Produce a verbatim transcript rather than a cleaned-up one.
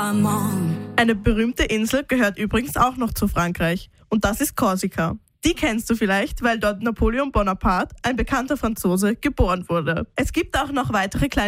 Eine berühmte Insel gehört übrigens auch noch zu Frankreich. Und das ist Korsika. Die kennst du vielleicht, weil dort Napoleon Bonaparte, ein bekannter Franzose, geboren wurde. Es gibt auch noch weitere kleine